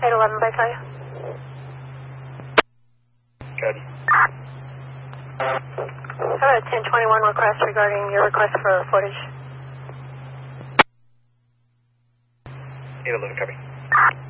811 Bayfire. Good. How about a 1021 request regarding your request for footage? 811, copy.